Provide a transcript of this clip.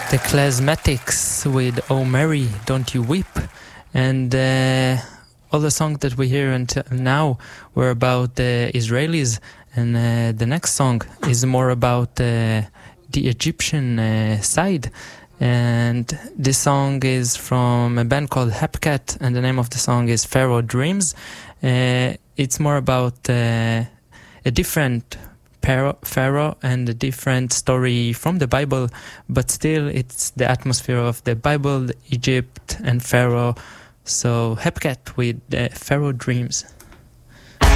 The Klezmatics with Oh Mary, Don't You Weep. And all the songs that we hear until now were about the Israelis. And the next song is more about the Egyptian side. And this song is from a band called Hepcat, and the name of the song is Pharaoh Dreams. It's more about a different Pharaoh and a different story from the Bible, but still it's the atmosphere of the Bible, Egypt and Pharaoh. So Hepcat with Pharaoh Dreams.